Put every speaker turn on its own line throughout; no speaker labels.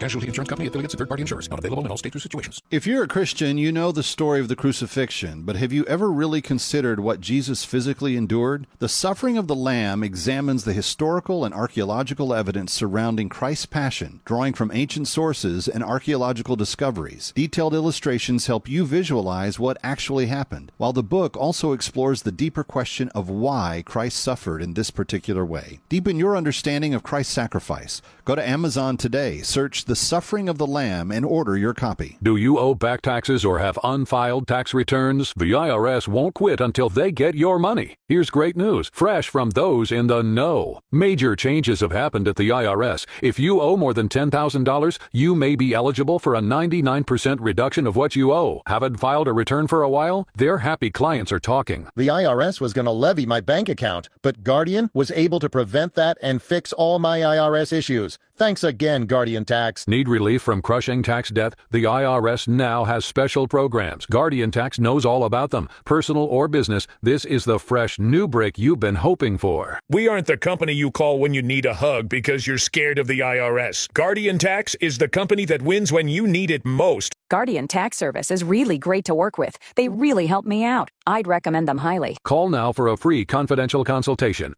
Casualty Insurance Company, affiliates, and third-party insurers. Not available in all states or situations.
If you're a Christian, you know the story of the crucifixion, but have you ever really considered what Jesus physically endured? The Suffering of the Lamb examines the historical and archaeological evidence surrounding Christ's passion, drawing from ancient sources and archaeological discoveries. Detailed illustrations help you visualize what actually happened, while the book also explores the deeper question of why Christ suffered in this particular way. Deepen your understanding of Christ's sacrifice. Go to Amazon today, search The Suffering of the Lamb, and order your copy.
Do you owe back taxes or have unfiled tax returns? The IRS won't quit until they get your money. Here's great news, fresh from those in the know. Major changes have happened at the IRS. If you owe more than $10,000, you may be eligible for a 99% reduction of what you owe. Haven't filed a return for a while? Their happy clients are talking.
The IRS was going to levy my bank account, but Guardian was able to prevent that and fix all my IRS issues. Thanks again, Guardian Tax.
Need relief from crushing tax debt? The IRS now has special programs. Guardian Tax knows all about them. Personal or business, this is the fresh new break you've been hoping for.
We aren't the company you call when you need a hug because you're scared of the IRS. Guardian Tax is the company that wins when you need it most.
Guardian Tax Service is really great to work with. They really help me out. I'd recommend them highly.
Call now for a free confidential consultation.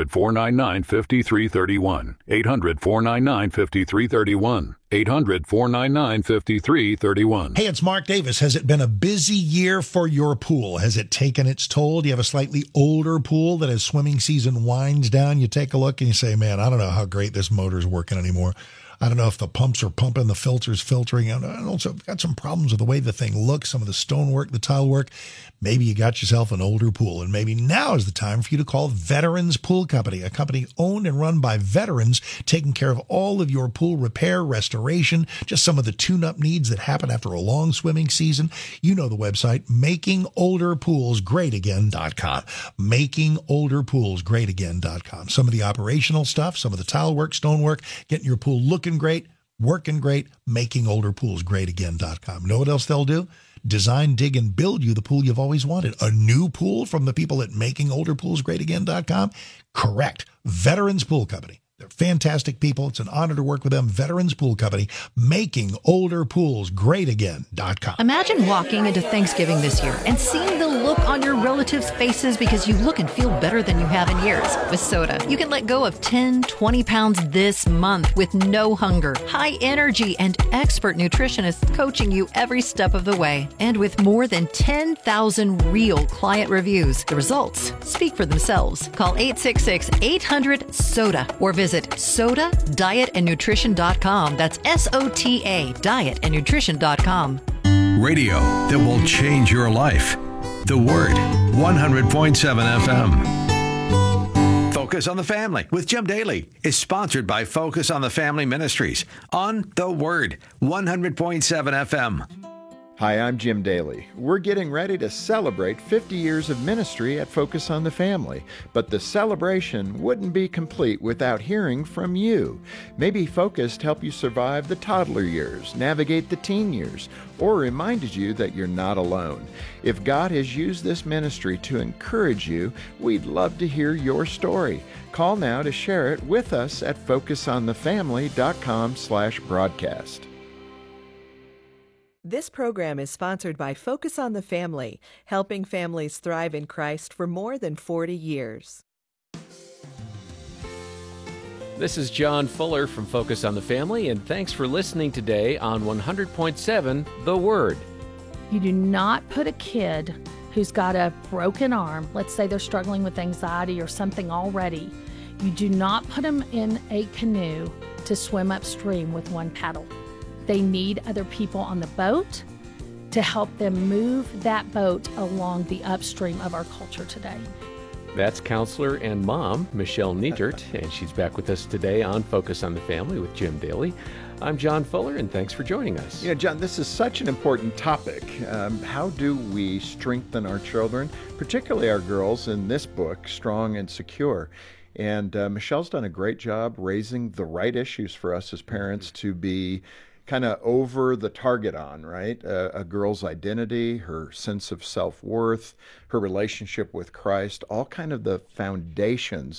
800-499-5331. 800-499-5331. 800-499-5331.
Hey, it's Mark Davis. Has it been a busy year for your pool? Has it taken its toll? Do you have a slightly older pool that as swimming season winds down, you take a look and you say, man, I don't know how great this motor's working anymore. I don't know if the pumps are pumping, the filter's filtering. And also got some problems with the way the thing looks, some of the stonework, the tile work. Maybe you got yourself an older pool, and maybe now is the time for you to call Veterans Pool Company, a company owned and run by veterans, taking care of all of your pool repair, restoration, just some of the tune-up needs that happen after a long swimming season. You know the website, makingolderpoolsgreatagain.com. Makingolderpoolsgreatagain.com. Some of the operational stuff, some of the tile work, stonework, getting your pool looking great, working great, makingolderpoolsgreatagain.com. Know what else they'll do? Design, dig, and build you the pool you've always wanted. A new pool from the people at makingolderpoolsgreatagain.com? Correct. Veterans Pool Company. They're fantastic people. It's an honor to work with them. Veterans Pool Company, makingolderpoolsgreatagain.com.
Imagine walking into Thanksgiving this year and seeing the look on your relatives' faces because you look and feel better than you have in years. With Soda, you can let go of 10, 20 pounds this month with no hunger, high energy, and expert nutritionists coaching you every step of the way. And with more than 10,000 real client reviews, the results speak for themselves. Call 866-800-SODA or visit SODA-dietandnutrition.com. That's SOTA, dietandnutrition.com.
Radio that will change your life. The Word, 100.7 FM. Focus on the Family with Jim Daly is sponsored by Focus on the Family Ministries on The Word, 100.7 FM.
Hi, I'm Jim Daly. We're getting ready to celebrate 50 years of ministry at Focus on the Family, but the celebration wouldn't be complete without hearing from you. Maybe Focus helped you survive the toddler years, navigate the teen years, or reminded you that you're not alone. If God has used this ministry to encourage you, we'd love to hear your story. Call now to share it with us at focusonthefamily.com/broadcast.
This program is sponsored by Focus on the Family, helping families thrive in Christ for more than 40 years.
This is John Fuller from Focus on the Family, and thanks for listening today on 100.7 The Word.
You do not put a kid who's got a broken arm, let's say they're struggling with anxiety or something already, you do not put them in a canoe to swim upstream with one paddle. They need other people on the boat to help them move that boat along the upstream of our culture today.
That's counselor and mom, Michelle Nietert, and she's back with us today on Focus on the Family with Jim Daly. I'm John Fuller, and thanks for joining us.
Yeah, John, this is such an important topic. How do we strengthen our children, particularly our girls, in this book, Strong and Secure? And Michelle's done a great job raising the right issues for us as parents to be kind of over the target on, right? A girl's identity, her sense of self-worth, her relationship with Christ, all kind of the foundations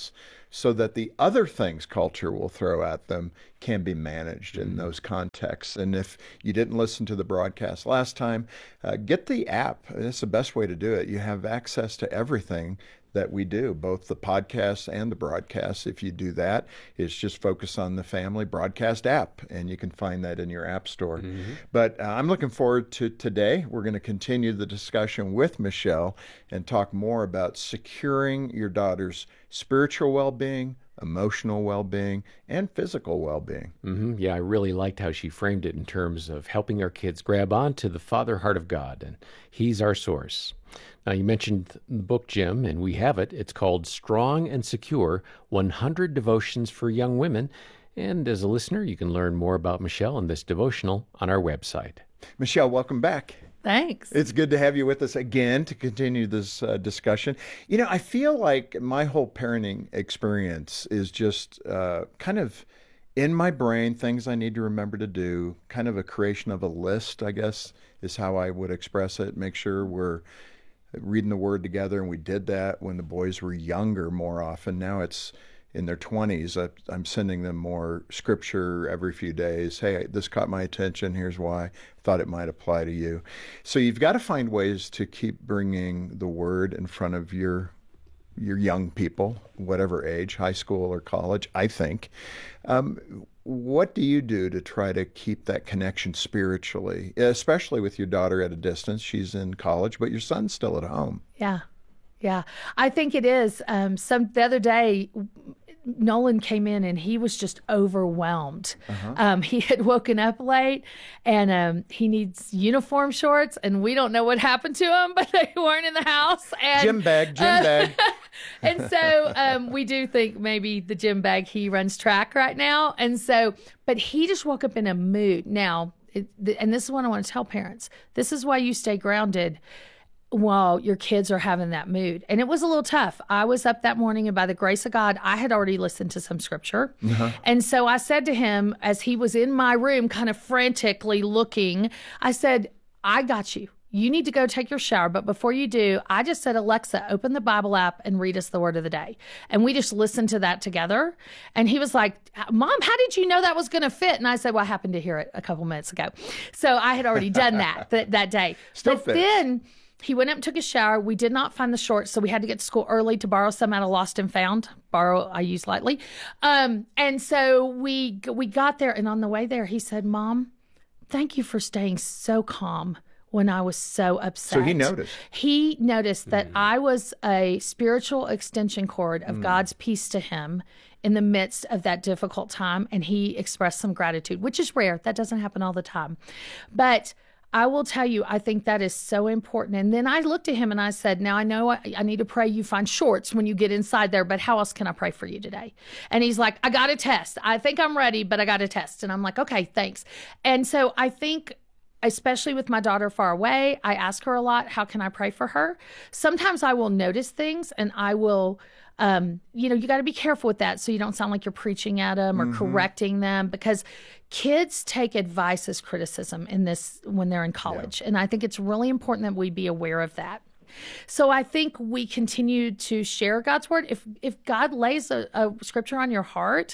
so that the other things culture will throw at them can be managed in those contexts. And if you didn't listen to the broadcast last time, get the app. That's the best way to do it. You have access to everything that we do, both the podcasts and the broadcasts. If you do that, it's just Focus on the Family broadcast app, and you can find that in your app store. But I'm looking forward to today. We're going to continue the discussion with Michelle and talk more about securing your daughter's spiritual well-being, emotional well-being, and physical well-being.
Yeah, I really liked how she framed it in terms of helping our kids grab on to the Father heart of God, and He's our source. Now, you mentioned the book, Jim, and we have it. It's called Strong and Secure, 100 Devotions for Young Women. And as a listener, you can learn more about Michelle and this devotional on our website.
Michelle, welcome back.
Thanks.
It's good to have you with us again to continue this discussion. You know, I feel like my whole parenting experience is just kind of in my brain, things I need to remember to do, kind of a creation of a list, I guess, is how I would express it. Make sure we're reading the Word together, and we did that when the boys were younger more often. Now it's in their 20s. I'm sending them more scripture every few days. Hey, this caught my attention. Here's why. I thought it might apply to you. So you've got to find ways to keep bringing the Word in front of your young people, whatever age, high school or college, I think. What do you do to try to keep that connection spiritually, especially with your daughter at a distance? She's in college, but your son's still at home.
Yeah. I think it is. The other day, Nolan came in and he was just overwhelmed. He had woken up late and he needs uniform shorts, and we don't know what happened to him, but they weren't in the house. And,
gym bag.
And so we do think maybe the gym bag, he runs track right now. And so, but he just woke up in a mood. Now, and this is what I want to tell parents. This is why you stay grounded while your kids are having that mood. And it was a little tough. I was up that morning, and by the grace of God, I had already listened to some scripture. And so I said to him, as he was in my room kind of frantically looking, I said, I got you. You need to go take your shower. But before you do, I just said, Alexa, open the Bible app and read us the word of the day. And we just listened to that together. And he was like, Mom, how did you know that was going to fit? And I said, well, I happened to hear it a couple minutes ago. So I had already done that day. But then he went up and took a shower. We did not find the shorts, so we had to get to school early to borrow some out of Lost and Found. Borrow, I use lightly. And so we got there, and on the way there, he said, Mom, thank you for staying so calm when I was so upset.
So he noticed.
He noticed that I was a spiritual extension cord of God's peace to him in the midst of that difficult time, and he expressed some gratitude, which is rare. That doesn't happen all the time. But I will tell you, I think that is so important. And then I looked at him and I said, now I know I need to pray you find shorts when you get inside there, but how else can I pray for you today? And he's like, I got a test. I think I'm ready, but I got a test. And I'm like, okay, thanks. And so I think, especially with my daughter far away, I ask her a lot, how can I pray for her? Sometimes I will notice things and I will, you got to be careful with that so you don't sound like you're preaching at them or correcting them, because kids take advice as criticism in this when they're in college. And I think it's really important that we be aware of that. So I think we continue to share God's word. If God lays a scripture on your heart,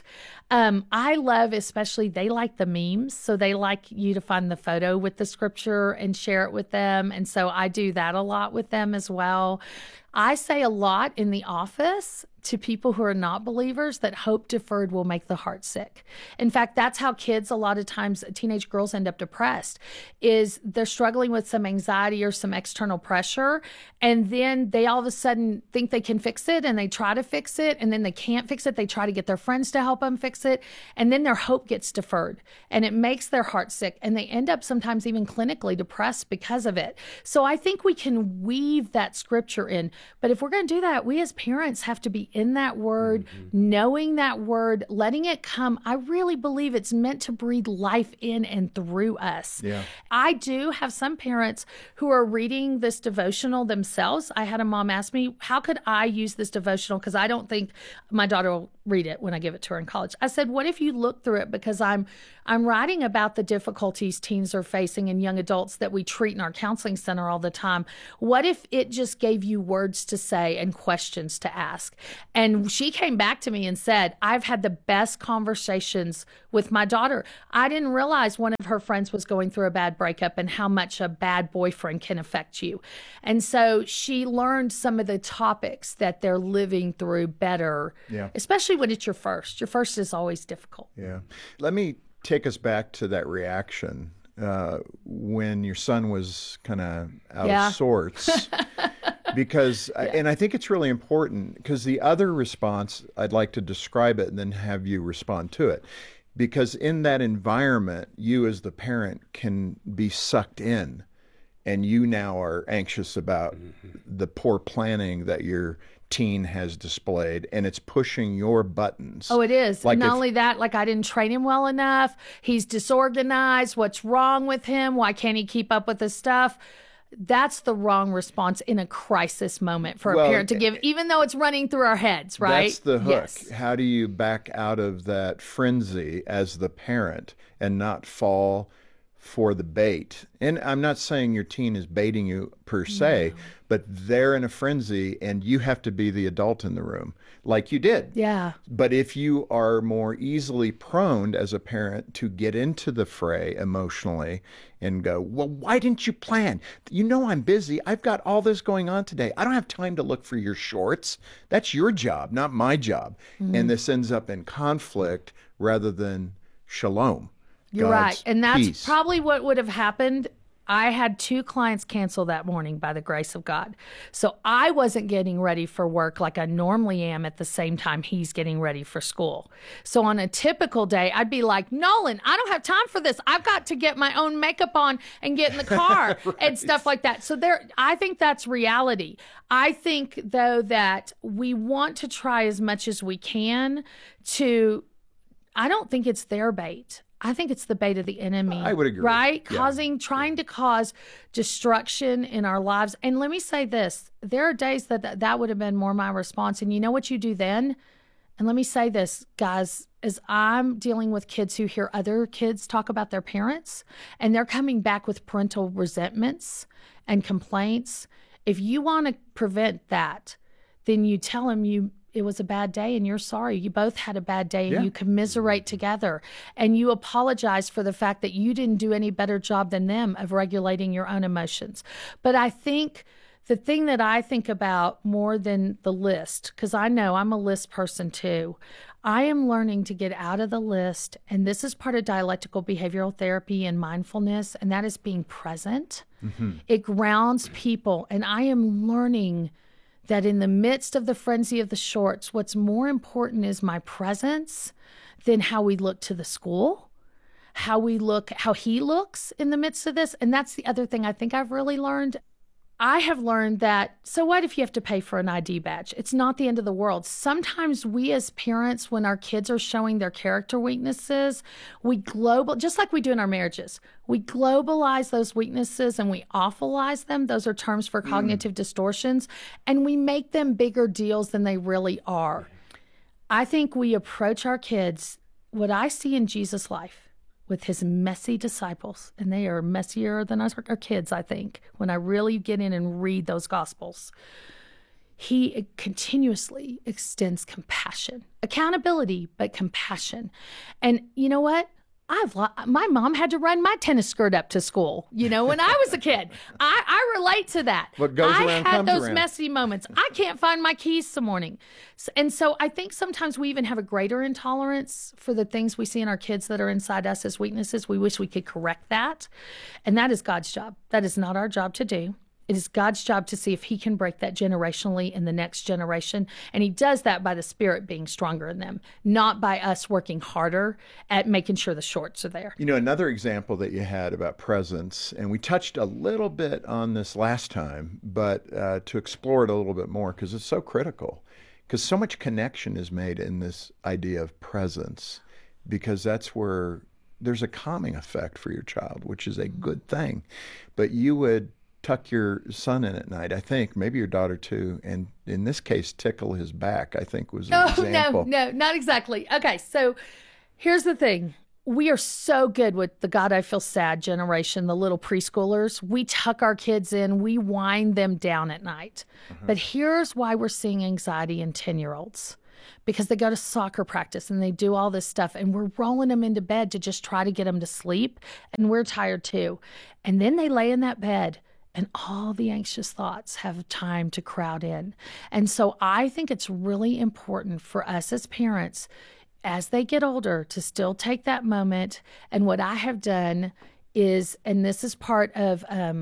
I love, especially they like the memes. So they like you to find the photo with the scripture and share it with them. And so I do that a lot with them as well. I say a lot in the office to people who are not believers that hope deferred will make the heart sick. In fact, that's how kids, a lot of times, teenage girls end up depressed, is they're struggling with some anxiety or some external pressure, and then they all of a sudden think they can fix it, and they try to fix it, and then they can't fix it. They try to get their friends to help them fix it, and then their hope gets deferred, and it makes their heart sick, and they end up sometimes even clinically depressed because of it. So I think we can weave that scripture in, but if we're going to do that, we as parents have to be in that word, knowing that word, letting it come. I really believe it's meant to breathe life in and through us.
Yeah.
I do have some parents who are reading this devotional themselves. I had a mom ask me, how could I use this devotional? Because I don't think my daughter will read it when I give it to her in college. I said, what if you look through it? Because I'm writing about the difficulties teens are facing and young adults that we treat in our counseling center all the time. What if it just gave you words to say and questions to ask? And she came back to me and said, I've had the best conversations with my daughter. I didn't realize one of her friends was going through a bad breakup and how much a bad boyfriend can affect you. And so she learned some of the topics that they're living through better, especially when it's your first. Your first is always difficult.
Yeah. Let me take us back to that reaction when your son was kind of out of sorts. Because, and I think it's really important, because the other response, I'd like to describe it and then have you respond to it. Because in that environment, you as the parent can be sucked in, and you now are anxious about the poor planning that your teen has displayed, and it's pushing your buttons.
Oh, it is. Like not only that, like I didn't train him well enough. He's disorganized. What's wrong with him? Why can't he keep up with his stuff? That's the wrong response in a crisis moment for a parent to give, even though it's running through our heads, right?
That's the hook. Yes. How do you back out of that frenzy as the parent and not fall for the bait? And I'm not saying your teen is baiting you per se, but they're in a frenzy and you have to be the adult in the room like you did.
Yeah.
But if you are more easily prone as a parent to get into the fray emotionally and go, well, why didn't you plan? You know I'm busy. I've got all this going on today. I don't have time to look for your shorts. That's your job, not my job. And this ends up in conflict rather than shalom.
You're right. And that's
peace.
Probably what would have happened. I had 2 clients cancel that morning by the grace of God. So I wasn't getting ready for work like I normally am at the same time he's getting ready for school. So on a typical day, I'd be like, Nolan, I don't have time for this. I've got to get my own makeup on and get in the car and stuff like that. So I think that's reality. I think, though, that we want to try as much as we can to, I don't think it's their bait. I think it's the bait of the enemy.
I would agree.
Right? Trying to cause destruction in our lives. And let me say this. There are days that would have been more my response. And you know what you do then? And let me say this, guys, as I'm dealing with kids who hear other kids talk about their parents, and they're coming back with parental resentments and complaints. If you want to prevent that, then you tell them it was a bad day and you're sorry. You both had a bad day and you commiserate together and you apologize for the fact that you didn't do any better job than them of regulating your own emotions. But I think the thing that I think about more than the list, because I know I'm a list person too, I am learning to get out of the list. And this is part of dialectical behavioral therapy and mindfulness, and that is being present. It grounds people. And I am learning that in the midst of the frenzy of the shorts, what's more important is my presence than how we look to the school, how he looks in the midst of this. And that's the other thing I think I've really learned. I have learned that, so what if you have to pay for an ID badge? It's not the end of the world. Sometimes we as parents, when our kids are showing their character weaknesses, just like we do in our marriages, we globalize those weaknesses and we awfulize them. Those are terms for cognitive distortions. And we make them bigger deals than they really are. I think we approach our kids, what I see in Jesus' life, with his messy disciples, and they are messier than our kids, I think, when I really get in and read those Gospels. He continuously extends compassion, accountability, but compassion. And you know what? My mom had to run my tennis skirt up to school, when I was a kid. I relate to that.
What goes around
I had
comes
those
around.
Messy moments. I can't find my keys this morning. And so I think sometimes we even have a greater intolerance for the things we see in our kids that are inside us as weaknesses. We wish we could correct that. And that is God's job. That is not our job to do. It is God's job to see if he can break that generationally in the next generation. And he does that by the Spirit being stronger in them, not by us working harder at making sure the shorts are there.
Another example that you had about presence, and we touched a little bit on this last time, but to explore it a little bit more, because it's so critical, because so much connection is made in this idea of presence, because that's where there's a calming effect for your child, which is a good thing. But you would tuck your son in at night, I think, maybe your daughter too, and in this case, tickle his back, I think was an example.
No, not exactly. Okay, so here's the thing. We are so good with the God I Feel Sad generation, the little preschoolers. We tuck our kids in, we wind them down at night. But here's why we're seeing anxiety in 10-year-olds. Because they go to soccer practice and they do all this stuff, and we're rolling them into bed to just try to get them to sleep, and we're tired too. And then they lay in that bed, and all the anxious thoughts have time to crowd in. And so I think it's really important for us as parents, as they get older, to still take that moment. And what I have done is, and this is part of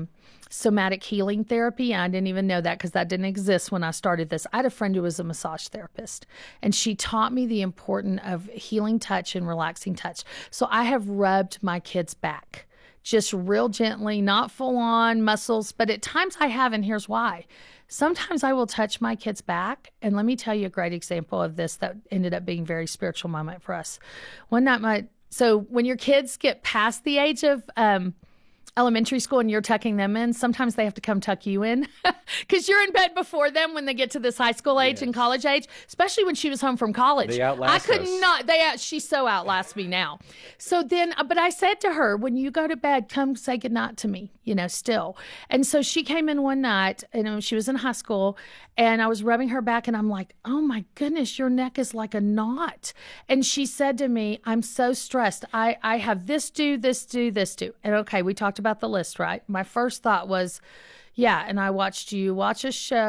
somatic healing therapy. I didn't even know that because that didn't exist when I started this. I had a friend who was a massage therapist, and she taught me the importance of healing touch and relaxing touch. So I have rubbed my kids' back, just real gently, not full on muscles, but at times I have, and here's why. Sometimes I will touch my kids' back, and let me tell you a great example of this that ended up being a very spiritual moment for us. One night, so when your kids get past the age of elementary school and you're tucking them in, sometimes they have to come tuck you in because you're in bed before them when they get to this high school age and college age, especially when she was home from college.
They outlast us.
She so outlasts me now. So then, but I said to her, when you go to bed, come say goodnight to me, still. And so she came in one night, and she was in high school, and I was rubbing her back, and I'm like, oh my goodness, your neck is like a knot. And she said to me, I'm so stressed. I have this due, this due, this due. And okay, we talked about the list, right? My first thought was, yeah, and I watched you watch a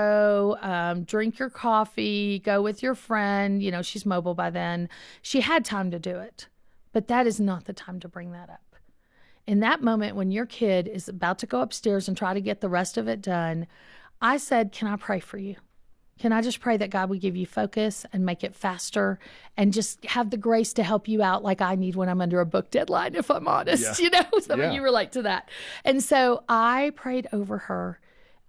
show, drink your coffee, go with your friend. She's mobile by then. She had time to do it, but that is not the time to bring that up. In that moment, when your kid is about to go upstairs and try to get the rest of it done, I said, can I pray for you? Can I just pray that God would give you focus and make it faster and just have the grace to help you out like I need when I'm under a book deadline, if I'm honest. Some of you relate to that. And so I prayed over her.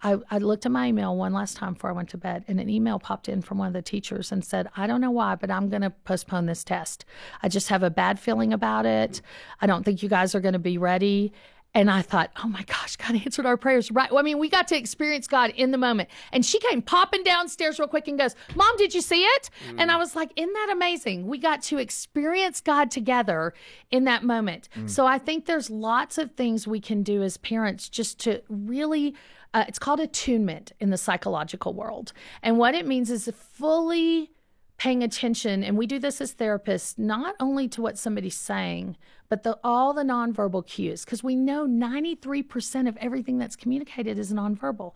I looked at my email one last time before I went to bed, and an email popped in from one of the teachers and said, I don't know why, but I'm going to postpone this test. I just have a bad feeling about it. I don't think you guys are going to be ready. And I thought, oh my gosh, God answered our prayers. Right. Well, we got to experience God in the moment. And she came popping downstairs real quick and goes, Mom, did you see it? And I was like, isn't that amazing? We got to experience God together in that moment. So I think there's lots of things we can do as parents just to really, it's called attunement in the psychological world. And what it means is fully paying attention, and we do this as therapists, not only to what somebody's saying, but all the nonverbal cues, because we know 93% of everything that's communicated is nonverbal.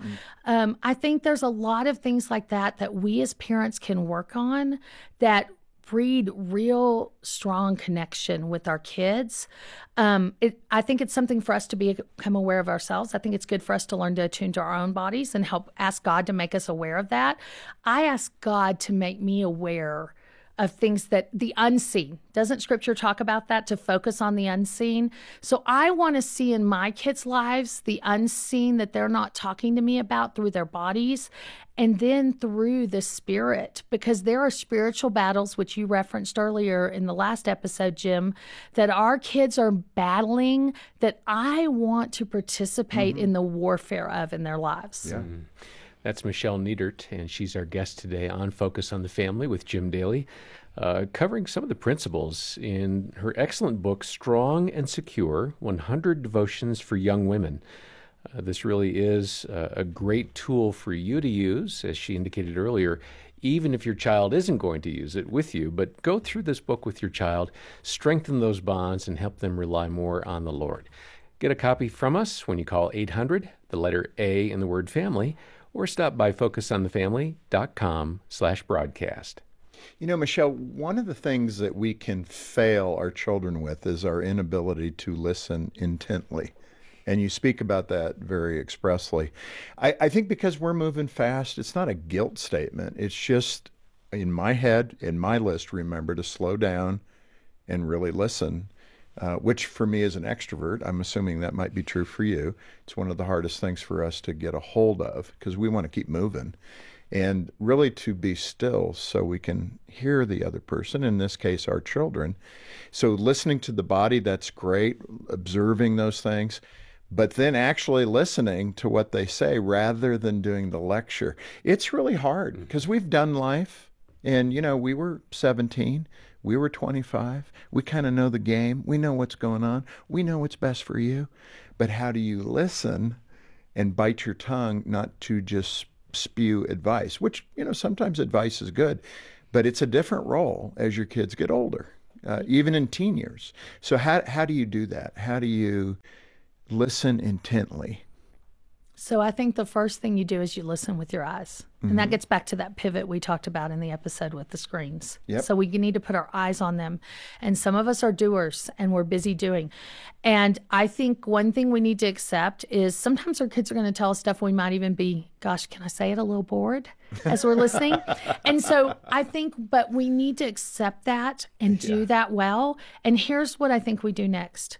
I think there's a lot of things like that we as parents can work on that breed real strong connection with our kids. I think it's something for us to become aware of ourselves. I think it's good for us to learn to attune to our own bodies and ask God to make us aware of that. I ask God to make me aware of things that the unseen. Doesn't Scripture talk about that, to focus on the unseen? So I want to see in my kids' lives the unseen that they're not talking to me about through their bodies, and then through the spirit, because there are spiritual battles, which you referenced earlier in the last episode, Jim, that our kids are battling that I want to participate in the warfare of in their lives.
Yeah. That's Michelle Niedert, and she's our guest today on Focus on the Family with Jim Daly, covering some of the principles in her excellent book, Strong and Secure, 100 Devotions for Young Women. This really is a great tool for you to use, as she indicated earlier, even if your child isn't going to use it with you. But go through this book with your child, strengthen those bonds, and help them rely more on the Lord. Get a copy from us when you call 800, the letter A in the word family, or stop by focusonthefamily.com/broadcast.
Michelle, one of the things that we can fail our children with is our inability to listen intently. And you speak about that very expressly. I think because we're moving fast, it's not a guilt statement. It's just, in my head, in my list, remember to slow down and really listen. Which for me as an extrovert, I'm assuming that might be true for you. It's one of the hardest things for us to get a hold of because we want to keep moving, and really to be still so we can hear the other person, in this case, our children. So listening to the body, that's great, observing those things. but then actually listening to what they say rather than doing the lecture. It's really hard because we've done life, and, we were 17, we were 25, we kind of know the game, we know what's going on, we know what's best for you, but how do you listen and bite your tongue not to just spew advice, which, sometimes advice is good, but it's a different role as your kids get older, even in teen years. So how do you do that? How do you listen intently?
So I think the first thing you do is you listen with your eyes. And that gets back to that pivot we talked about in the episode with the screens.
Yep.
So we need to put our eyes on them. And some of us are doers and we're busy doing. And I think one thing we need to accept is sometimes our kids are going to tell us stuff we might even be, gosh, can I say it, a little bored as we're listening? And so I think, but we need to accept that and do that well. And here's what I think we do next.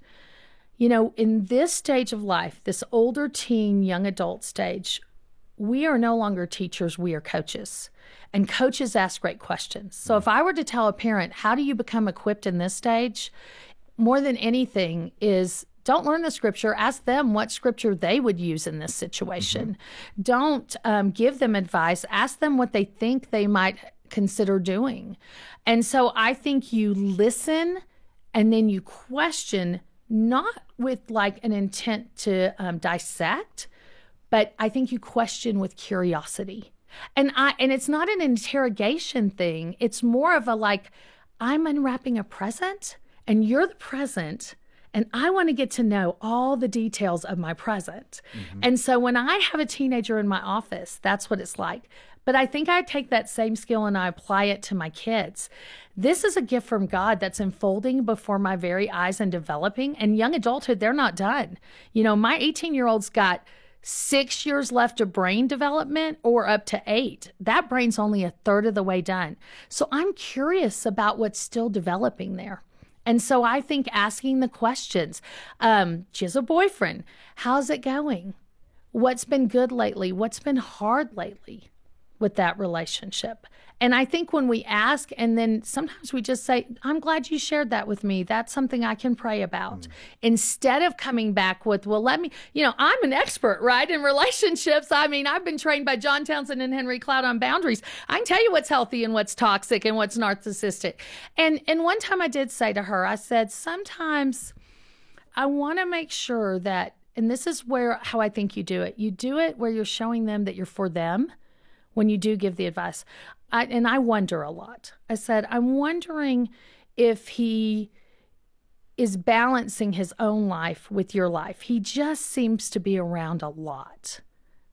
In this stage of life, this older teen, young adult stage, we are no longer teachers, we are coaches. And coaches ask great questions. So if I were to tell a parent, how do you become equipped in this stage? More than anything is don't learn the scripture. Ask them what scripture they would use in this situation. Don't give them advice. Ask them what they think they might consider doing. And so I think you listen and then you question, not with like an intent to dissect, but I think you question with curiosity. And it's not an interrogation thing. It's more of a like, I'm unwrapping a present and you're the present and I want to get to know all the details of my present. And so when I have a teenager in my office, that's what it's like. But I think I take that same skill and I apply it to my kids. This is a gift from God that's unfolding before my very eyes and developing. And young adulthood, they're not done. My 18-year-old's got 6 years left of brain development or up to 8. That brain's only a third of the way done. So I'm curious about what's still developing there. And so I think asking the questions, she has a boyfriend. How's it going? What's been good lately? What's been hard lately with that relationship? And I think when we ask, and then sometimes we just say, I'm glad you shared that with me. That's something I can pray about. Instead of coming back with, well, let me, I'm an expert, right, in relationships. I mean, I've been trained by John Townsend and Henry Cloud on boundaries. I can tell you what's healthy and what's toxic and what's narcissistic. And one time I did say to her, I said, sometimes I want to make sure that, and this is how I think you do it where you're showing them that you're for them when you do give the advice. I wonder a lot. I said, I'm wondering if he is balancing his own life with your life. He just seems to be around a lot.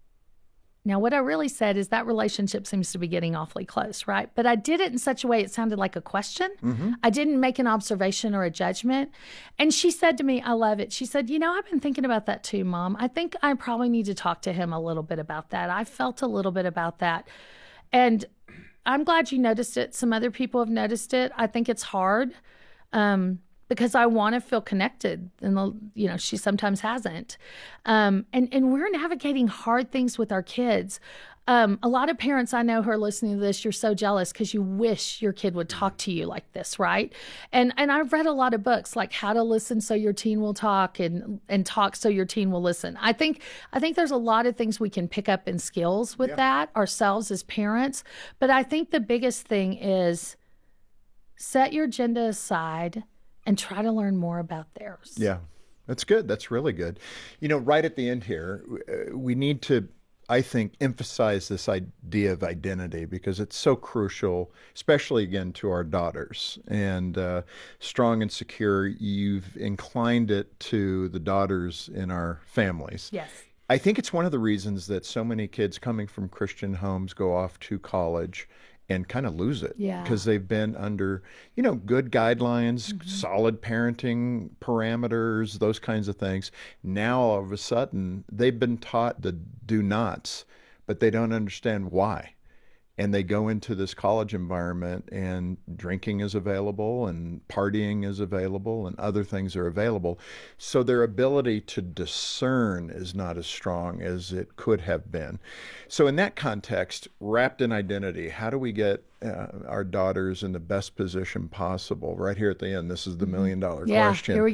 Now, what I really said is that relationship seems to be getting awfully close, right? But I did it in such a way it sounded like a question. I didn't make an observation or a judgment. And she said to me, I love it. She said, I've been thinking about that too, Mom. I think I probably need to talk to him a little bit about that. I felt a little bit about that. And I'm glad you noticed it. Some other people have noticed it. I think it's hard because I want to feel connected. And, she sometimes hasn't. And we're navigating hard things with our kids. A lot of parents I know who are listening to this, you're so jealous because you wish your kid would talk to you like this, right? And I've read a lot of books like How to Listen So Your Teen Will Talk and Talk So Your Teen Will Listen. I think there's a lot of things we can pick up in skills with that ourselves as parents. But I think the biggest thing is set your agenda aside and try to learn more about theirs.
Yeah, that's good. That's really good. Right at the end here, we need to, I think, emphasize this idea of identity because it's so crucial, especially, again, to our daughters. And strong and secure, you've inclined it to the daughters in our families.
Yes.
I think it's one of the reasons that so many kids coming from Christian homes go off to college and kind of lose it because they've been under, good guidelines, solid parenting parameters, those kinds of things. Now, all of a sudden, they've been taught the do-nots, but they don't understand why. And they go into this college environment and drinking is available and partying is available and other things are available. So their ability to discern is not as strong as it could have been. So in that context, wrapped in identity, how do we get our daughters in the best position possible? Right here at the end, this is the $1 million question.
Here we go.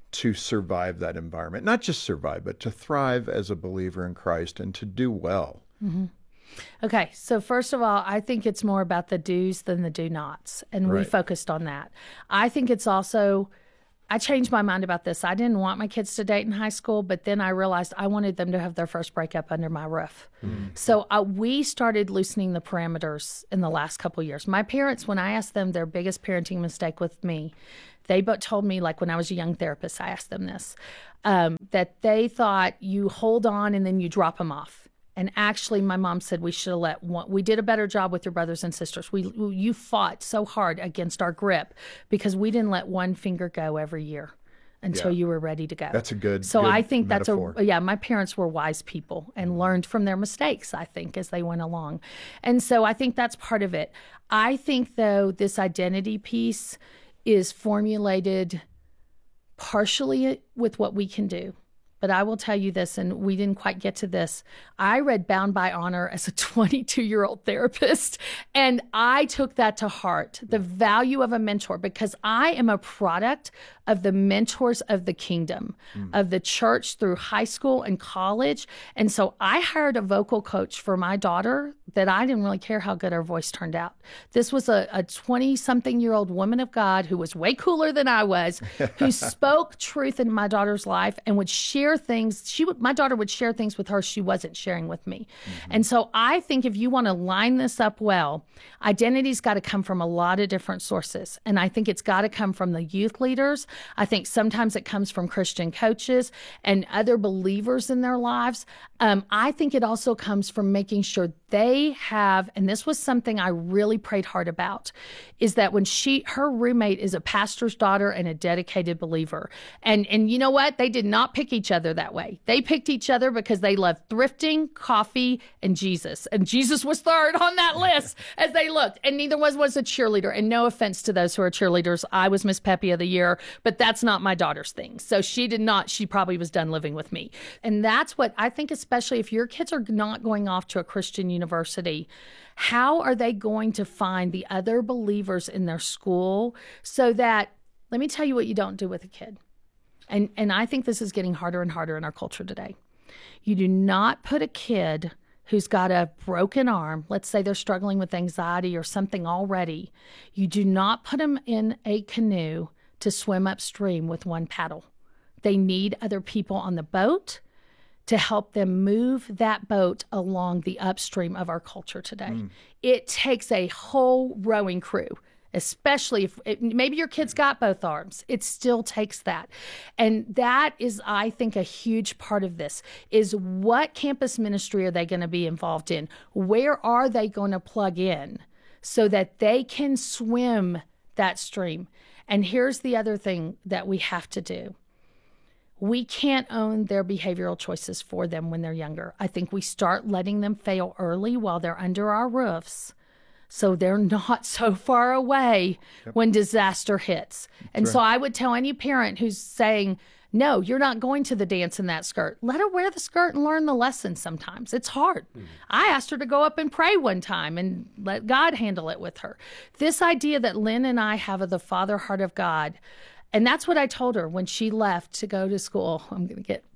to survive that environment? Not just survive, but to thrive as a believer in Christ and to do well.
Mm-hmm. Okay, so first of all, I think it's more about the do's than the do-nots, and we focused on that. I think it's also, I changed my mind about this. I didn't want my kids to date in high school, but then I realized I wanted them to have their first breakup under my roof. So we started loosening the parameters in the last couple of years. My parents, when I asked them their biggest parenting mistake with me, they both told me, like when I was a young therapist, I asked them this, that they thought you hold on and then you drop them off. And actually, my mom said we should have we did a better job with your brothers and sisters. You fought so hard against our grip because we didn't let one finger go every year until you were ready to go.
That's a good
So
good
I think
metaphor.
my parents were wise people and learned from their mistakes, I think, as they went along. And so I think that's part of it. I think, though, this identity piece is formulated partially with what we can do. But I will tell you this, and we didn't quite get to this. I read Bound by Honor as a 22-year-old therapist, and I took that to heart, the value of a mentor, because I am a product of the mentors of the kingdom, of the church through high school and college. And so I hired a vocal coach for my daughter that I didn't really care how good her voice turned out. This was a 20-something-year-old woman of God who was way cooler than I was, who spoke truth in my daughter's life and would share things. My daughter would share things with her she wasn't sharing with me. And so I think if you want to line this up well, identity's got to come from a lot of different sources. And I think it's got to come from the youth leaders. I think sometimes it comes from Christian coaches and other believers in their lives. I think it also comes from making sure they have, and this was something I really prayed hard about, is that when her roommate is a pastor's daughter and a dedicated believer. And you know what? They did not pick each other that way. They picked each other because they loved thrifting, coffee, and Jesus. And Jesus was third on that list as they looked. And neither was a cheerleader. And no offense to those who are cheerleaders. I was Miss Peppy of the Year, but that's not my daughter's thing. So she probably was done living with me. And that's what I think, especially if your kids are not going off to a Christian university, how are they going to find the other believers in their school so that, let me tell you what you don't do with a kid. And I think this is getting harder and harder in our culture today. You do not put a kid who's got a broken arm, let's say they're struggling with anxiety or something already, you do not put them in a canoe to swim upstream with one paddle. They need other people on the boat to help them move that boat along the upstream of our culture today. It takes a whole rowing crew, especially if maybe your kid's got both arms. It still takes that. And that is, I think, a huge part of this is what campus ministry are they going to be involved in? Where are they going to plug in so that they can swim that stream? And here's the other thing that we have to do. We can't own their behavioral choices for them when they're younger. I think we start letting them fail early while they're under our roofs, so they're not so far away when disaster hits. And so I would tell any parent who's saying, no, you're not going to the dance in that skirt, let her wear the skirt and learn the lesson sometimes. It's hard. I asked her to go up and pray one time and let God handle it with her. This idea that Lynn and I have of the Father heart of God, and that's what I told her when she left to go to school. I'm going to get,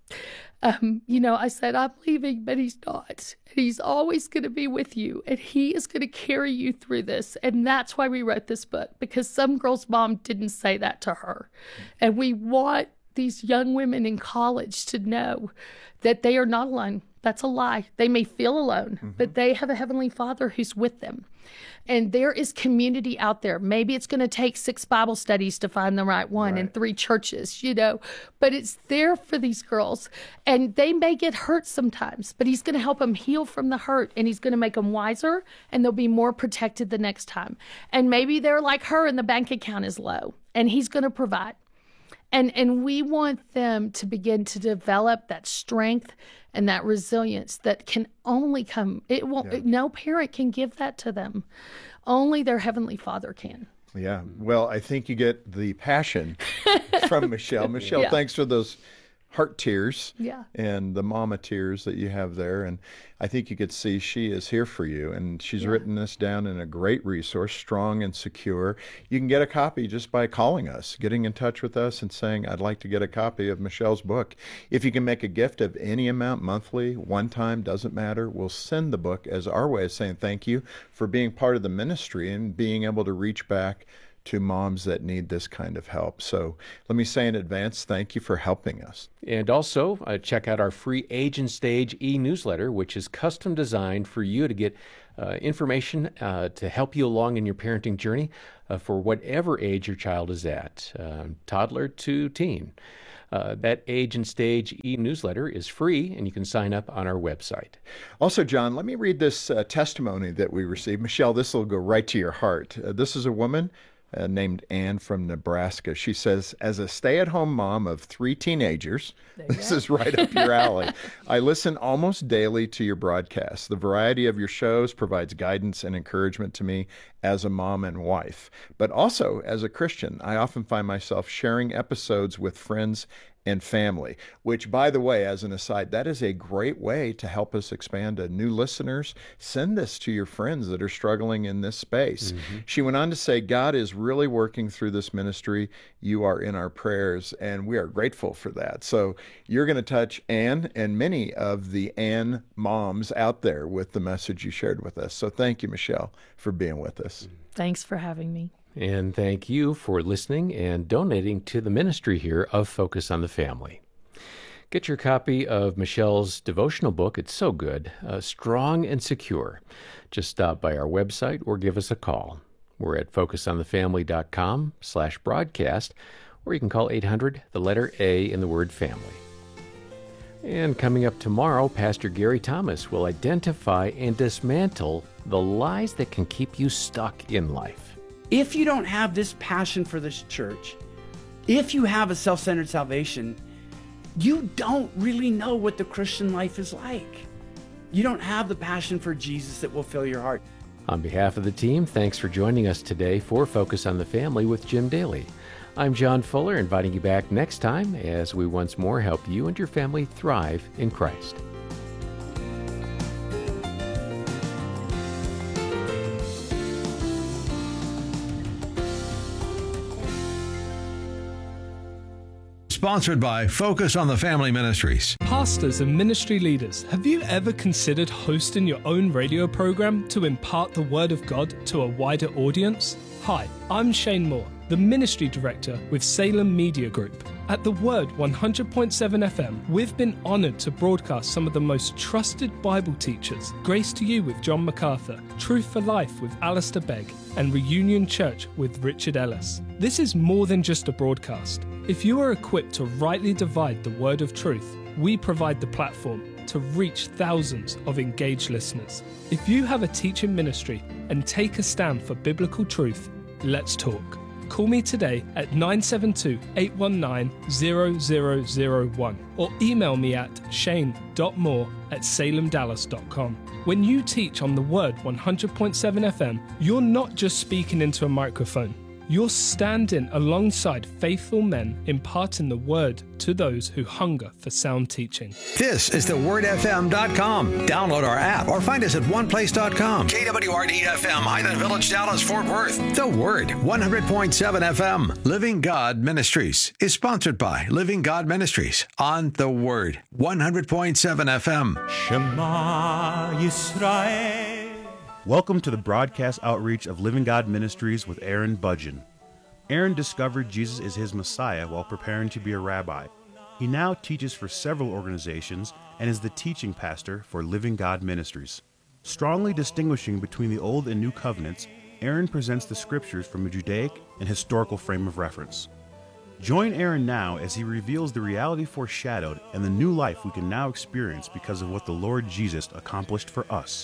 I said, I'm leaving, but he's not. He's always going to be with you, and he is going to carry you through this. And that's why we wrote this book, because some girl's mom didn't say that to her. And we want these young women in college to know that they are not alone. That's a lie. They may feel alone, but they have a Heavenly Father who's with them. And there is community out there. Maybe it's going to take 6 Bible studies to find the right one and 3 churches, but it's there for these girls. And they may get hurt sometimes, but he's going to help them heal from the hurt, and he's going to make them wiser, and they'll be more protected the next time. And maybe they're like her and the bank account is low, and he's going to provide. And we want them to begin to develop that strength and that resilience that can only come. No parent can give that to them. Only their Heavenly Father can.
Yeah. Well, I think you get the passion from Michelle. Michelle, thanks for those heart tears
Yeah.
and the mama tears that you have there. And I think you could see she is here for you. And she's written this down in a great resource, Strong and Secure. You can get a copy just by calling us, getting in touch with us and saying, I'd like to get a copy of Michelle's book. If you can make a gift of any amount monthly, one time, doesn't matter, we'll send the book as our way of saying thank you for being part of the ministry and being able to reach back to moms that need this kind of help. So let me say in advance, thank you for helping us.
And also, check out our free Age and Stage e-newsletter, which is custom designed for you to get information to help you along in your parenting journey for whatever age your child is at, toddler to teen. That Age and Stage e-newsletter is free, and you can sign up on our website.
Also, John, let me read this testimony that we received. Michelle, this will go right to your heart. This is a woman named Ann from Nebraska. She says, as a stay-at-home mom of 3 teenagers, this is right up your alley. I listen almost daily to your broadcasts. The variety of your shows provides guidance and encouragement to me as a mom and wife. But also, as a Christian, I often find myself sharing episodes with friends and family, which, by the way, as an aside, that is a great way to help us expand to new listeners. Send this to your friends that are struggling in this space. She went on to say, God is really working through this ministry. You are in our prayers, and we are grateful for that. So you're going to touch Ann and many of the Ann moms out there with the message you shared with us. So thank you, Michelle, for being with us.
Thanks for having me.
And thank you for listening and donating to the ministry here of Focus on the Family. Get your copy of Michelle's devotional book. It's so good, Strong and Secure. Just stop by our website or give us a call. We're at focusonthefamily.com/broadcast, or you can call 800, the letter A in the word family. And coming up tomorrow, Pastor Gary Thomas will identify and dismantle the lies that can keep you stuck in life.
If you don't have this passion for this church, if you have a self-centered salvation, you don't really know what the Christian life is like. You don't have the passion for Jesus that will fill your heart.
On behalf of the team, thanks for joining us today for Focus on the Family with Jim Daly. I'm John Fuller, inviting you back next time as we once more help you and your family thrive in Christ.
Sponsored by Focus on the Family Ministries.
Pastors and ministry leaders, have you ever considered hosting your own radio program to impart the Word of God to a wider audience? Hi, I'm Shane Moore, the Ministry Director with Salem Media Group. At The Word 100.7 FM, we've been honored to broadcast some of the most trusted Bible teachers, Grace to You with John MacArthur, Truth for Life with Alistair Begg, and Reunion Church with Richard Ellis. This is more than just a broadcast. If you are equipped to rightly divide the word of truth, we provide the platform to reach thousands of engaged listeners. If you have a teaching ministry and take a stand for biblical truth, let's talk. Call me today at 972-819-0001 or email me at shane.moore@salemdallas.com. When you teach on the Word 100.7 FM, you're not just speaking into a microphone. You're standing alongside faithful men imparting the Word to those who hunger for sound teaching.
This is thewordfm.com. Download our app or find us at oneplace.com. KWRD-FM, Highland Village, Dallas, Fort Worth. The Word, 100.7 FM. Living God Ministries is sponsored by Living God Ministries on The Word, 100.7 FM.
Shema Yisrael. Welcome to the broadcast outreach of Living God Ministries with Aaron Budgeon. Aaron discovered Jesus is his Messiah while preparing to be a rabbi. He now teaches for several organizations and is the teaching pastor for Living God Ministries. Strongly distinguishing between the Old and New Covenants, Aaron presents the scriptures from a Judaic and historical frame of reference. Join Aaron now as he reveals the reality foreshadowed and the new life we can now experience because of what the Lord Jesus accomplished for us.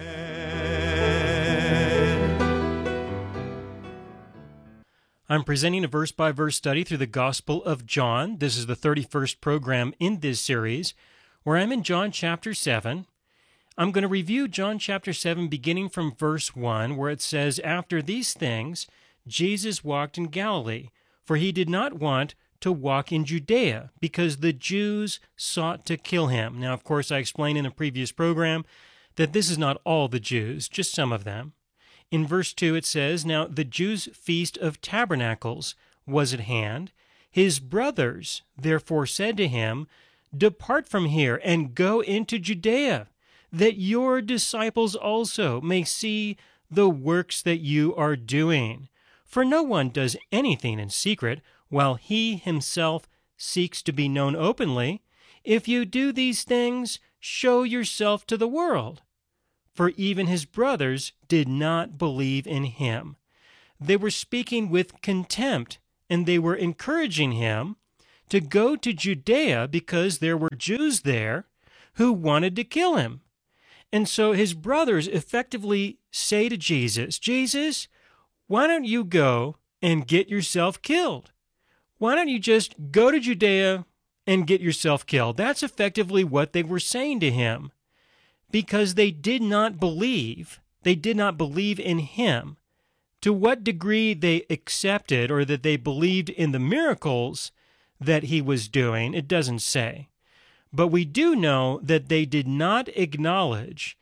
I'm presenting a verse-by-verse study through the Gospel of John. This is the 31st program in this series, where I'm in John chapter 7. I'm going to review John chapter 7 beginning from verse 1, where it says, "After these things, Jesus walked in Galilee, for he did not want to walk in Judea because the Jews sought to kill him. Now, of course, I explained in a previous program that this is not all the Jews, just some of them. In verse 2 it says, "Now the Jews' feast of tabernacles was at hand. His brothers therefore said to him, 'Depart from here and go into Judea, that your disciples also may see the works that you are doing. For no one does anything in secret, while he himself seeks to be known openly. If you do these things, show yourself to the world.' For even his brothers did not believe in him. They were speaking with contempt, and they were encouraging him to go to Judea because there were Jews there who wanted to kill him. And so his brothers effectively say to Jesus, 'Jesus, why don't you go and get yourself killed? Why don't you just go to Judea and get yourself killed?' That's effectively what they were saying to him, because they did not believe. They did not believe in him. To what degree they accepted or that they believed in the miracles that he was doing, it doesn't say. But we do know that they did not acknowledge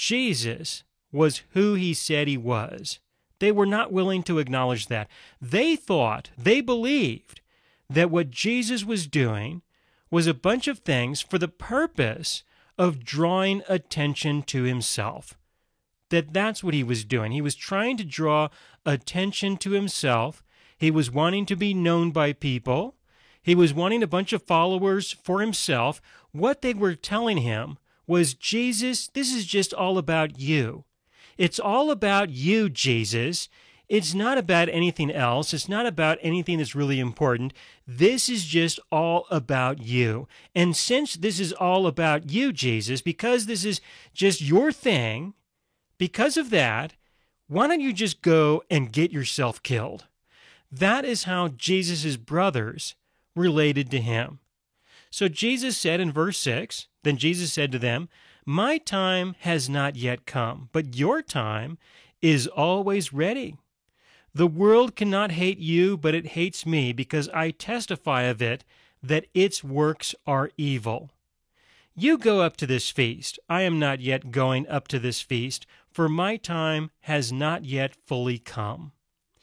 Jesus was who he said he was. They were not willing to acknowledge that. They thought, they believed that what Jesus was doing was a bunch of things for the purpose of drawing attention to himself. That's what he was doing. He was trying to draw attention to himself. He was wanting to be known by people. He was wanting a bunch of followers for himself. What they were telling him was, "Jesus, this is just all about you. It's all about you, Jesus. It's not about anything else. It's not about anything that's really important. This is just all about you. And since this is all about you, Jesus, because this is just your thing, because of that, why don't you just go and get yourself killed?" That is how Jesus' brothers related to him. So Jesus said in verse 6, "Then Jesus said to them, 'My time has not yet come, but your time is always ready. The world cannot hate you, but it hates me, because I testify of it that its works are evil. You go up to this feast. I am not yet going up to this feast, for my time has not yet fully come.'"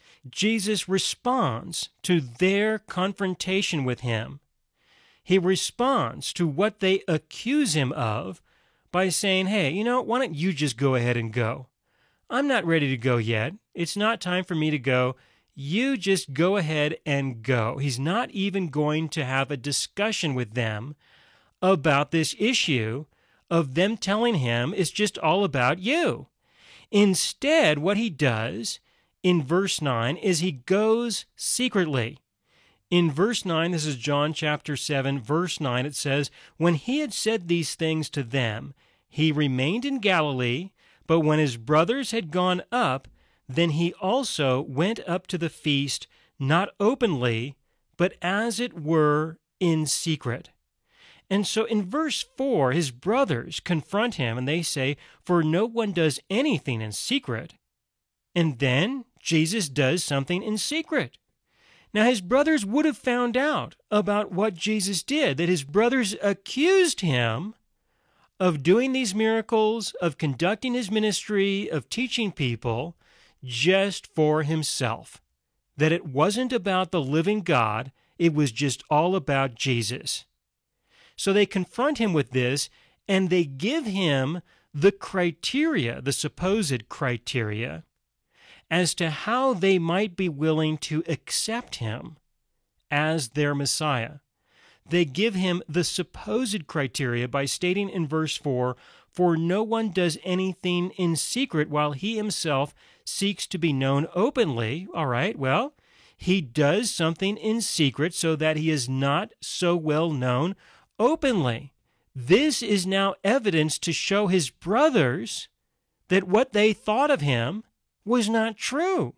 Jesus responds to their confrontation with him. He responds to what they accuse him of by saying, "Hey, why don't you just go ahead and go? I'm not ready to go yet. It's not time for me to go. You just go ahead and go." He's not even going to have a discussion with them about this issue of them telling him it's just all about you. Instead, what he does in verse 9 is he goes secretly. In verse 9, this is John chapter 7, verse 9, it says, "When he had said these things to them, he remained in Galilee, but when his brothers had gone up, then he also went up to the feast, not openly, but as it were in secret." And so in verse 4, his brothers confront him and they say, "For no one does anything in secret." And then Jesus does something in secret. Now, his brothers would have found out about what Jesus did, that his brothers accused him of doing these miracles, of conducting his ministry, of teaching people just for himself, that it wasn't about the living God, it was just all about Jesus. So they confront him with this, and they give him the criteria, the supposed criteria, as to how they might be willing to accept him as their Messiah. They give him the supposed criteria by stating in verse 4, "For no one does anything in secret while he himself seeks to be known openly." All right, well, he does something in secret so that he is not so well known openly. This is now evidence to show his brothers that what they thought of him was not true.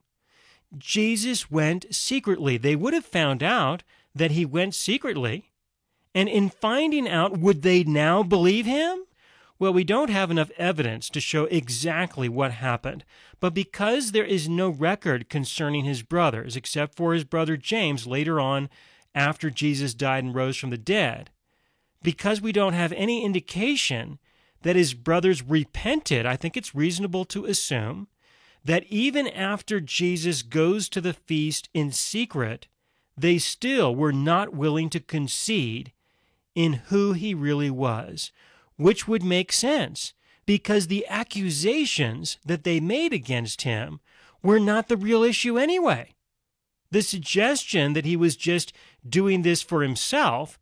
Jesus went secretly. They would have found out that he went secretly. And in finding out, would they now believe him? Well, we don't have enough evidence to show exactly what happened. But because there is no record concerning his brothers, except for his brother James later on after Jesus died and rose from the dead. Because we don't have any indication that his brothers repented, I think it's reasonable to assume that even after Jesus goes to the feast in secret, they still were not willing to concede in who he really was, which would make sense because the accusations that they made against him were not the real issue anyway. The suggestion that he was just doing this for himself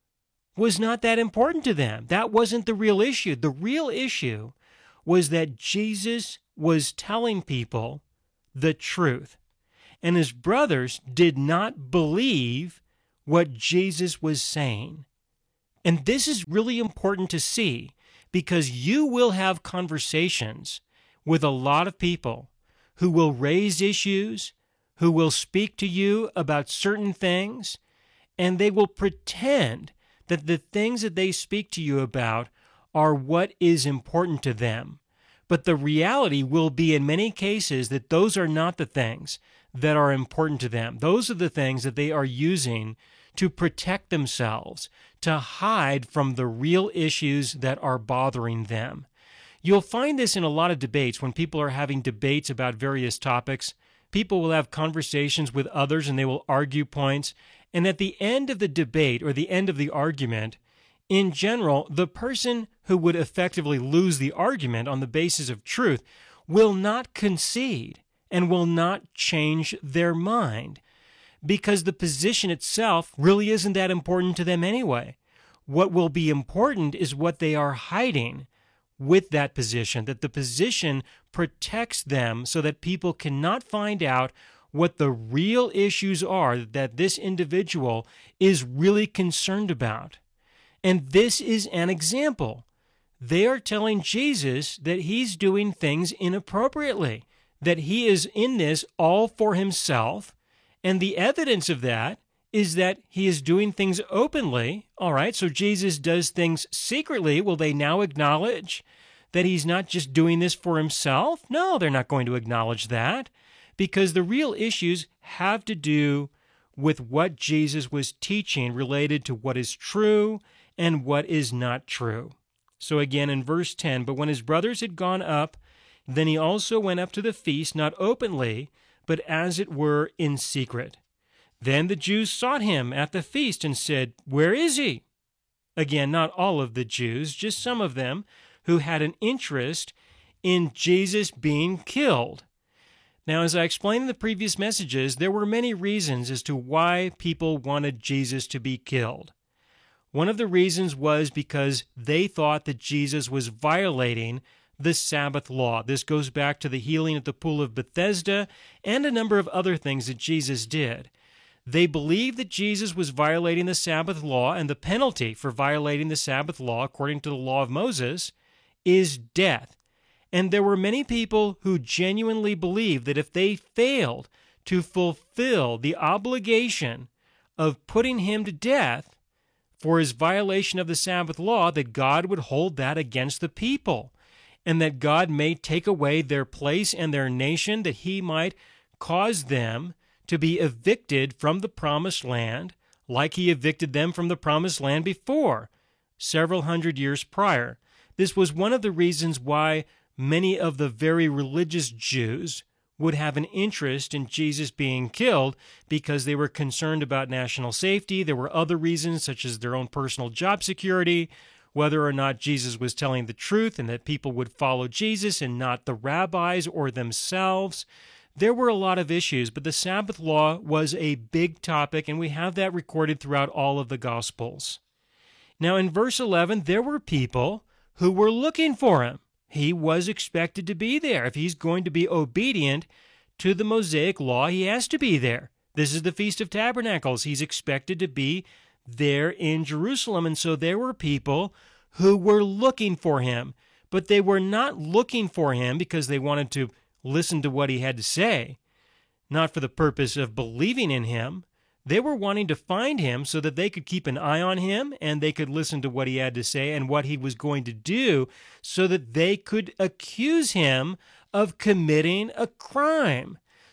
was not that important to them. That wasn't the real issue. The real issue was that Jesus was telling people the truth, and his brothers did not believe what Jesus was saying. And this is really important to see because you will have conversations with a lot of people who will raise issues, who will speak to you about certain things, and they will pretend that the things that they speak to you about are what is important to them. But the reality will be in many cases that those are not the things that are important to them. Those are the things that they are using to protect themselves, to hide from the real issues that are bothering them. You'll find this in a lot of debates when people are having debates about various topics. People will have conversations with others and they will argue points. And at the end of the debate or the end of the argument, in general, the person who would effectively lose the argument on the basis of truth will not concede and will not change their mind because the position itself really isn't that important to them anyway. What will be important is what they are hiding with that position, that the position protects them so that people cannot find out what the real issues are that this individual is really concerned about. And this is an example. They are telling Jesus that he's doing things inappropriately, that he is in this all for himself, and the evidence of that is that he is doing things openly. All right, so Jesus does things secretly. Will they now acknowledge that he's not just doing this for himself? No, they're not going to acknowledge that because the real issues have to do with what Jesus was teaching related to what is true and what is not true. So again, in verse 10, but when his brothers had gone up, then he also went up to the feast, not openly, but as it were in secret. Then the Jews sought him at the feast and said, "Where is he?" Again, not all of the Jews, just some of them who had an interest in Jesus being killed. Now, as I explained in the previous messages, there were many reasons as to why people wanted Jesus to be killed. One of the reasons was because they thought that Jesus was violating the Sabbath law. This goes back to the healing at the pool of Bethesda and a number of other things that Jesus did. They believed that Jesus was violating the Sabbath law, and the penalty for violating the Sabbath law, according to the law of Moses, is death. And there were many people who genuinely believed that if they failed to fulfill the obligation of putting him to death for his violation of the Sabbath law, that God would hold that against the people, and that God may take away their place and their nation, that he might cause them to be evicted from the promised land like he evicted them from the promised land before, several hundred years prior. This was one of the reasons why many of the very religious Jews would have an interest in Jesus being killed, because they were concerned about national safety. There were other reasons, such as their own personal job security, whether or not Jesus was telling the truth and that people would follow Jesus and not the rabbis or themselves. There were a lot of issues, but the Sabbath law was a big topic, and we have that recorded throughout all of the Gospels. Now, in verse 11, there were people who were looking for him. He was expected to be there. If he's going to be obedient to the Mosaic law, he has to be there. This is the Feast of Tabernacles. He's expected to be there in Jerusalem. And so there were people who were looking for him, but they were not looking for him because they wanted to listen to what he had to say, not for the purpose of believing in him. They were wanting to find him so that they could keep an eye on him and they could listen to what he had to say and what he was going to do so that they could accuse him of committing a crime.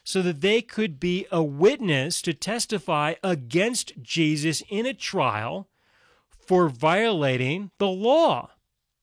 so that they could be a witness to testify against Jesus in a trial for violating the law.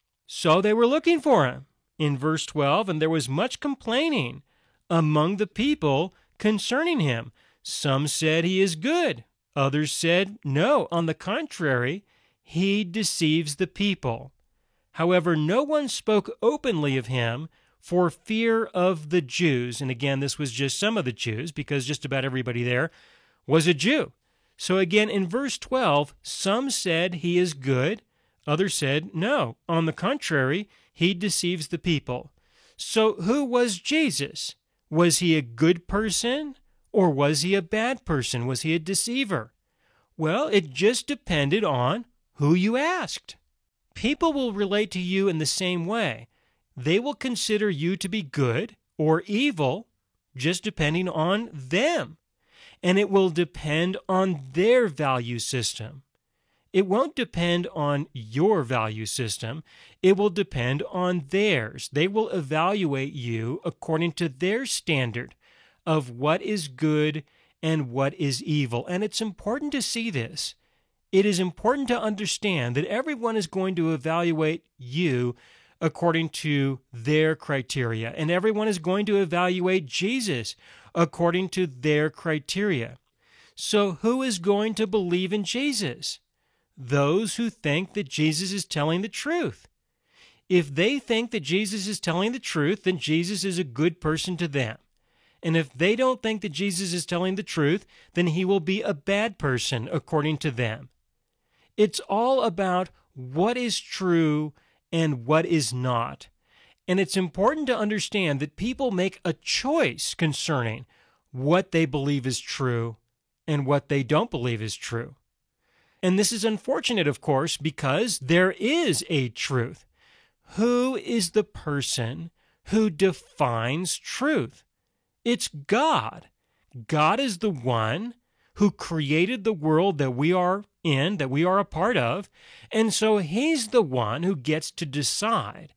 So they were looking for him. In verse 12, and there was much complaining among the people concerning him. Some said he is good. Others said, no, on the contrary, he deceives the people. However, no one spoke openly of him for fear of the Jews. And again, this was just some of the Jews, because just about everybody there was a Jew. So again, in verse 12, some said he is good. Others said, no, on the contrary, he deceives the people. So who was Jesus? Was he a good person or was he a bad person? Was he a deceiver? Well, it just depended on who you asked. People will relate to you in the same way. They will consider you to be good or evil, just depending on them. And it will depend on their value system. It won't depend on your value system. It will depend on theirs. They will evaluate you according to their standard of what is good and what is evil. And it's important to see this. It is important to understand that everyone is going to evaluate you according to their criteria, and everyone is going to evaluate Jesus according to their criteria. So who is going to believe in Jesus? Those who think that Jesus is telling the truth. If they think that Jesus is telling the truth, then Jesus is a good person to them. And if they don't think that Jesus is telling the truth, then he will be a bad person according to them. It's all about what is true and what is not. And it's important to understand that people make a choice concerning what they believe is true and what they don't believe is true. And this is unfortunate, of course, because there is a truth. Who is the person who defines truth? It's God. God is the one who created the world that we are in, that we are a part of, and so he's the one who gets to decide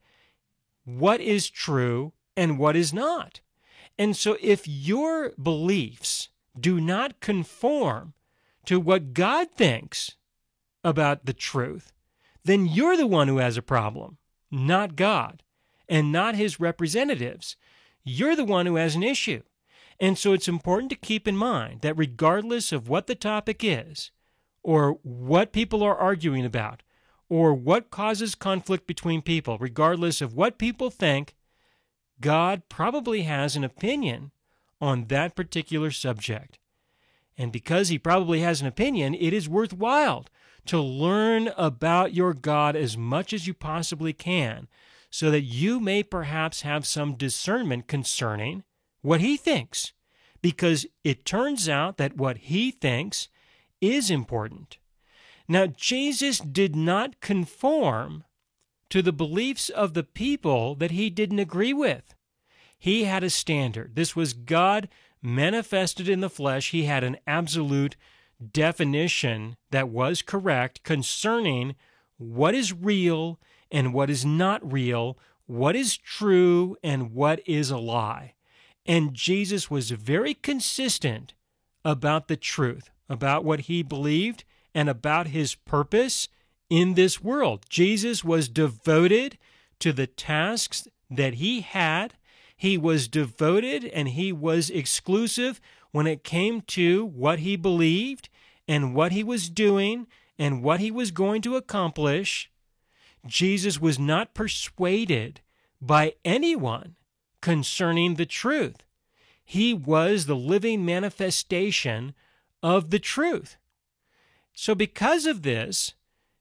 what is true and what is not. And so if your beliefs do not conform to what God thinks about the truth, then you're the one who has a problem, not God, and not his representatives. You're the one who has an issue. And so it's important to keep in mind that regardless of what the topic is, or what people are arguing about, or what causes conflict between people, regardless of what people think, God probably has an opinion on that particular subject. And because he probably has an opinion, it is worthwhile to learn about your God as much as you possibly can, so that you may perhaps have some discernment concerning what he thinks, because it turns out that what he thinks is important. Now, Jesus did not conform to the beliefs of the people that he didn't agree with. He had a standard. This was God manifested in the flesh. He had an absolute definition that was correct concerning what is real and what is not real, what is true and what is a lie. And Jesus was very consistent about the truth, about what he believed and about his purpose in this world. Jesus was devoted to the tasks that he had. He was devoted and he was exclusive when it came to what he believed and what he was doing and what he was going to accomplish. Jesus was not persuaded by anyone concerning the truth. He was the living manifestation of the truth. So because of this,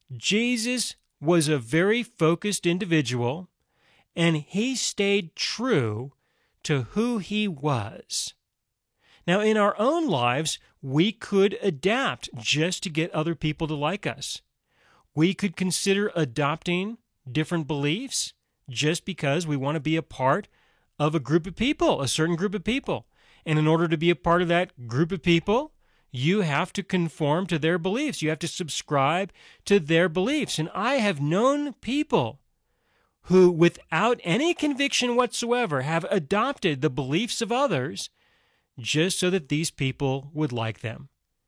Jesus was a very focused individual, and he stayed true to who he was. Now, in our own lives, we could adapt just to get other people to like us. We could consider adopting different beliefs just because we want to be a part of a group of people, a certain group of people. And in order to be a part of that group of people, you have to conform to their beliefs. You have to subscribe to their beliefs. And I have known people who, without any conviction whatsoever, have adopted the beliefs of others just so that these people would like them.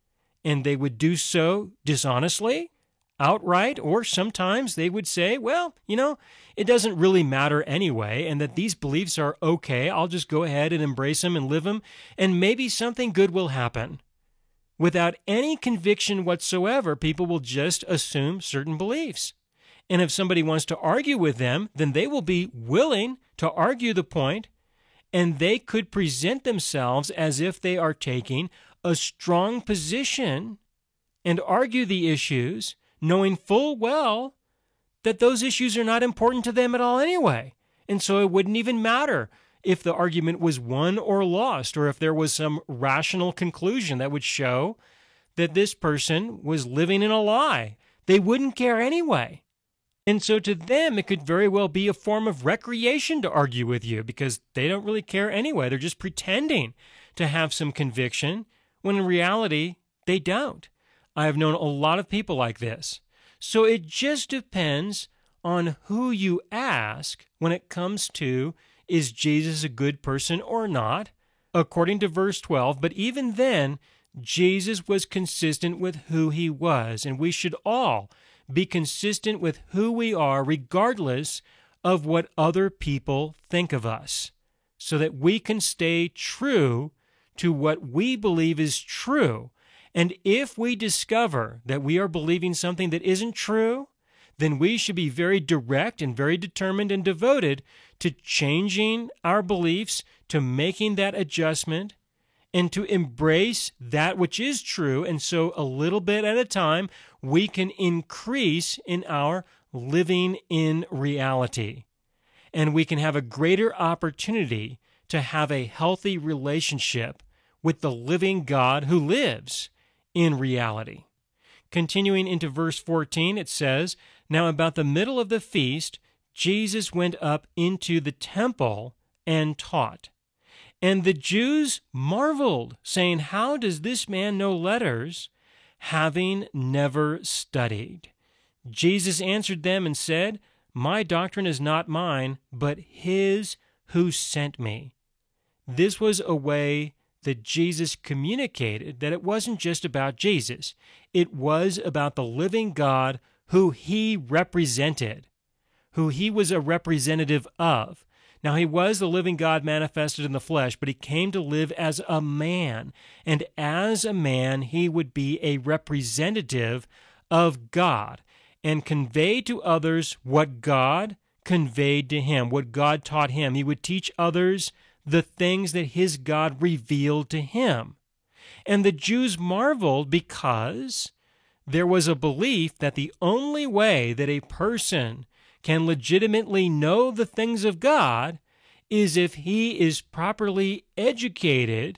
And they would do so dishonestly, outright, or sometimes they would say, well, it doesn't really matter anyway, and that these beliefs are okay. I'll just go ahead and embrace them and live them, and maybe something good will happen. Without any conviction whatsoever, people will just assume certain beliefs. And if somebody wants to argue with them, then they will be willing to argue the point, and they could present themselves as if they are taking a strong position and argue the issues, knowing full well that those issues are not important to them at all anyway. And so it wouldn't even matter if the argument was won or lost, or if there was some rational conclusion that would show that this person was living in a lie. They wouldn't care anyway. And so to them, it could very well be a form of recreation to argue with you, because they don't really care anyway. They're just pretending to have some conviction, when in reality, they don't. I have known a lot of people like this. So it just depends on who you ask when it comes to, is Jesus a good person or not, according to verse 12. But even then, Jesus was consistent with who he was, and we should all be consistent with who we are, regardless of what other people think of us, so that we can stay true to what we believe is true. And if we discover that we are believing something that isn't true, then we should be very direct and very determined and devoted to changing our beliefs, to making that adjustment, and to embrace that which is true. And so a little bit at a time, we can increase in our living in reality. And we can have a greater opportunity to have a healthy relationship with the living God who lives in reality. Continuing into verse 14, it says, "Now about the middle of the feast, Jesus went up into the temple and taught. And the Jews marveled, saying, 'How does this man know letters, having never studied?' Jesus answered them and said, 'My doctrine is not mine, but his who sent me.'" This was a way that Jesus communicated that it wasn't just about Jesus. It was about the living God who he represented, who he was a representative of. Now, he was the living God manifested in the flesh, but he came to live as a man. And as a man, he would be a representative of God and convey to others what God conveyed to him, what God taught him. He would teach others the things that his God revealed to him. And the Jews marveled because there was a belief that the only way that a person can legitimately know the things of God is if he is properly educated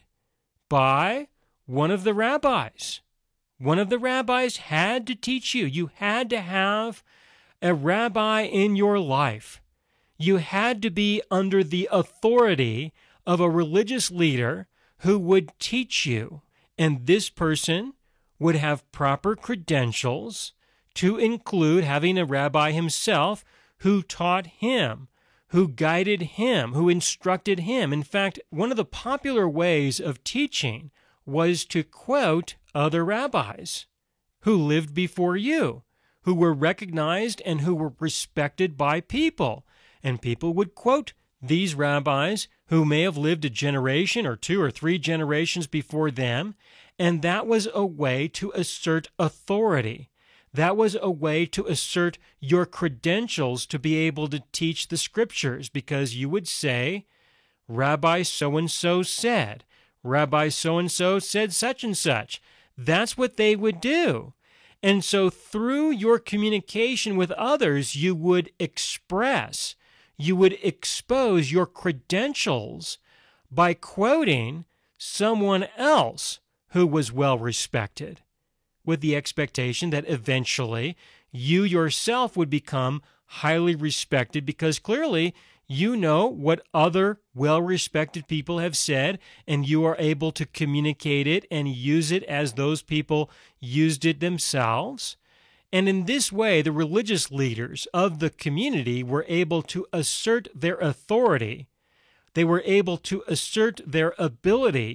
by one of the rabbis. One of the rabbis had to teach you. You had to have a rabbi in your life. You had to be under the authority of a religious leader who would teach you. And this person would have proper credentials, to include having a rabbi himself who taught him, who guided him, who instructed him. In fact, one of the popular ways of teaching was to quote other rabbis who lived before you, who were recognized and who were respected by people. And people would quote these rabbis who may have lived a generation or 2 or 3 generations before them, and that was a way to assert authority. That was a way to assert your credentials to be able to teach the scriptures, because you would say, Rabbi so-and-so said, Rabbi so-and-so said such and such. That's what they would do. And so through your communication with others, you would express, you would expose your credentials by quoting someone else who was well respected, with the expectation that eventually you yourself would become highly respected, because clearly you know what other well-respected people have said, and you are able to communicate it and use it as those people used it themselves. And in this way, the religious leaders of the community were able to assert their authority. They were able to assert their ability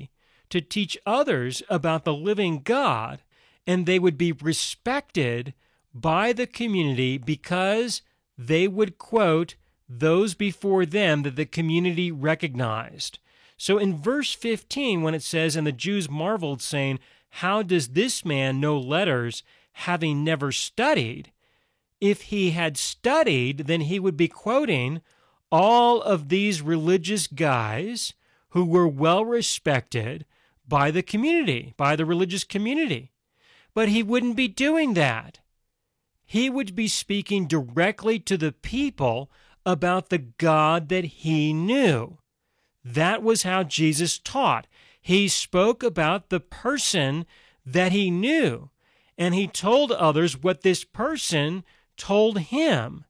to teach others about the living God, and they would be respected by the community because they would quote those before them that the community recognized. So in verse 15, when it says, "And the Jews marveled, saying, How does this man know letters, having never studied?" If he had studied, then he would be quoting all of these religious guys who were well respected by the community, by the religious community. But he wouldn't be doing that. He would be speaking directly to the people about the God that he knew. That was how Jesus taught. He spoke about the person that he knew, and he told others what this person told him.